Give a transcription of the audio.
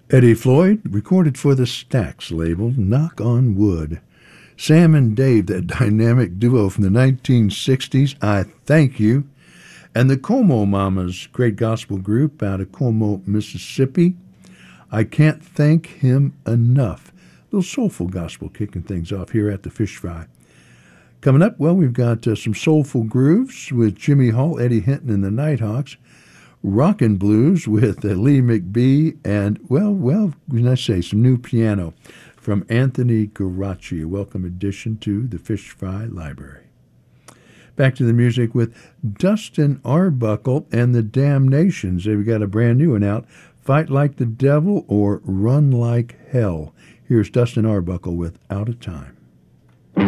Eddie Floyd recorded for the Stax label, Knock on Wood. Sam and Dave, that dynamic duo from the 1960s, I Thank You. And the Como Mamas, great gospel group out of Como, Mississippi, I Can't Thank Him Enough. A little soulful gospel kicking things off here at the Fish Fry. Coming up, well, we've got some soulful grooves with Jimmy Hall, Eddie Hinton, and the Nighthawks. Rockin' Blues with Lee McBee, and, well, when I say, some new piano from Anthony Garacci, a welcome addition to the Fish Fry Library. Back to the music with Dustin Arbuckle and the Damnations. They've got a brand new one out, Fight Like the Devil or Run Like Hell. Here's Dustin Arbuckle with Out of Time.